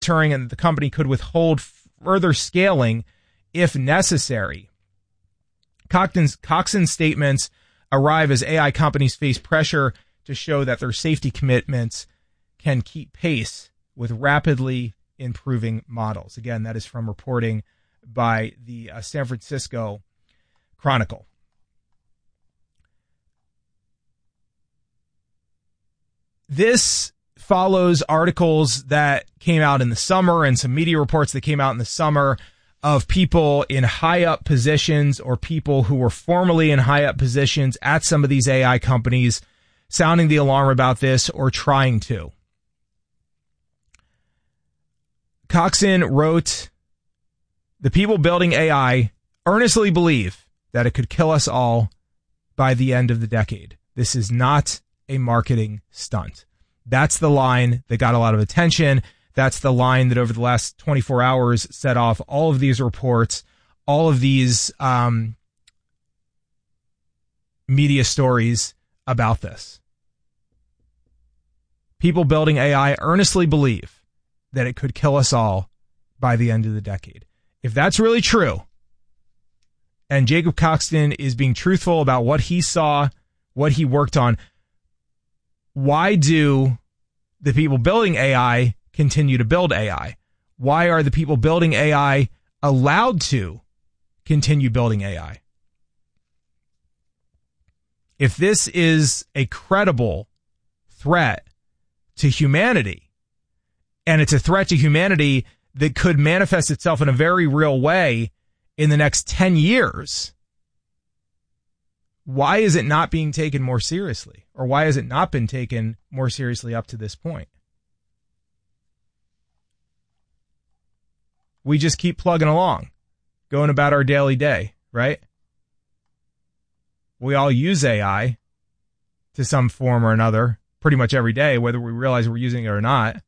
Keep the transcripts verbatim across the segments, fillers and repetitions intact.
monitoring, and the company could withhold further scaling if necessary. Coxon's, Coxon's statements arrive as A I companies face pressure to show that their safety commitments can keep pace with rapidly improving models. Again, that is from reporting by the uh, San Francisco Chronicle. This follows articles that came out in the summer and some media reports that came out in the summer of people in high up positions or people who were formerly in high up positions at some of these A I companies sounding the alarm about this or trying to. Coxon wrote, "The people building A I earnestly believe that it could kill us all by the end of the decade. This is not a marketing stunt." That's the line that got a lot of attention. That's the line that over the last twenty-four hours set off all of these reports, all of these um, media stories about this. People building A I earnestly believe that it could kill us all by the end of the decade. If that's really true, and Jacob Coxon is being truthful about what he saw, what he worked on, why do the people building A I continue to build A I? Why are the people building A I allowed to continue building A I? If this is a credible threat to humanity, and it's a threat to humanity that could manifest itself in a very real way in the next ten years, why is it not being taken more seriously? Or why has it not been taken more seriously up to this point? We just keep plugging along, going about our daily day, right? We all use A I to some form or another pretty much every day, whether we realize we're using it or not.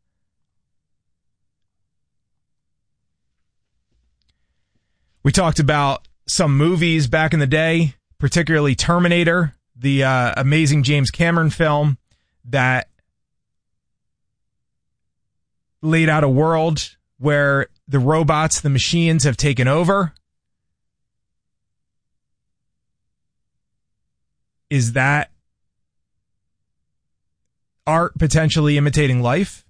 We talked about some movies back in the day, particularly Terminator, the uh, amazing James Cameron film that laid out a world where the robots, the machines have taken over. Is that art potentially imitating life?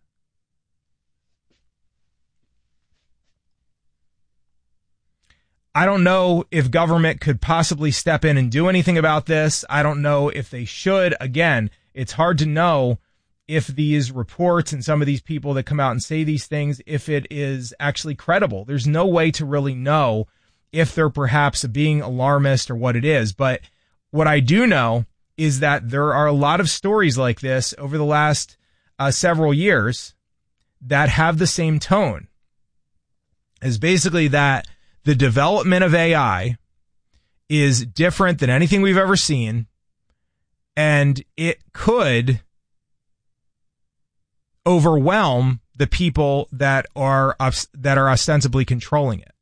I don't know if government could possibly step in and do anything about this. I don't know if they should. Again, it's hard to know if these reports and some of these people that come out and say these things, if it is actually credible. There's no way to really know if they're perhaps being alarmist or what it is. But what I do know is that there are a lot of stories like this over the last uh, several years that have the same tone. Is basically that the development of A I is different than anything we've ever seen, and it could overwhelm the people that are that are ostensibly controlling it.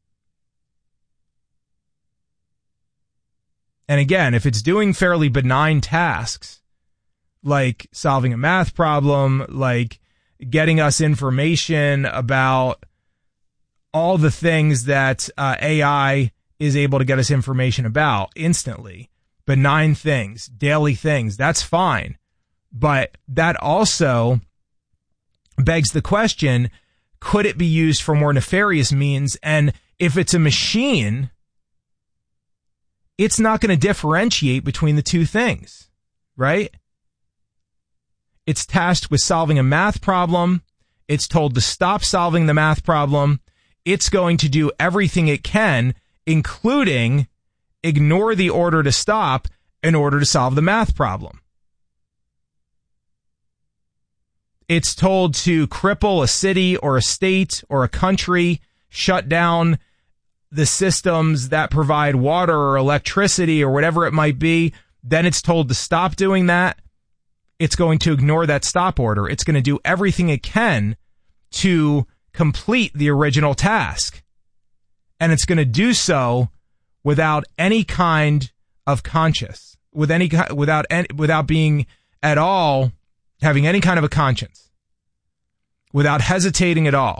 And again, if it's doing fairly benign tasks, like solving a math problem, like getting us information about all the things that uh, A I is able to get us information about instantly, benign things, daily things, that's fine. But that also begs the question, could it be used for more nefarious means? And if it's a machine, it's not going to differentiate between the two things, right? It's tasked with solving a math problem. It's told to stop solving the math problem. It's going to do everything it can, including ignore the order to stop in order to solve the math problem. It's told to cripple a city or a state or a country, shut down the systems that provide water or electricity or whatever it might be. Then it's told to stop doing that. It's going to ignore that stop order. It's going to do everything it can to complete the original task. And it's going to do so without any kind of conscience, with any without any, without being at all having any kind of a conscience. without hesitating at all.